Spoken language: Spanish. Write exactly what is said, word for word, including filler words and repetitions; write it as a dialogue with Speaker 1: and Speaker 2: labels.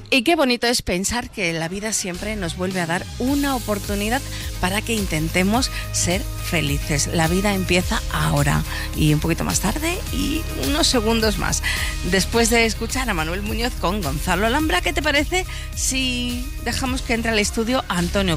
Speaker 1: Y qué bonito es pensar que la vida siempre nos vuelve a dar una oportunidad para que intentemos ser felices. La vida empieza ahora y un poquito más tarde y unos segundos más. Después de escuchar a Manuel Muñoz con Gonzalo Alhambra, ¿qué te parece si dejamos que entre al estudio a Antonio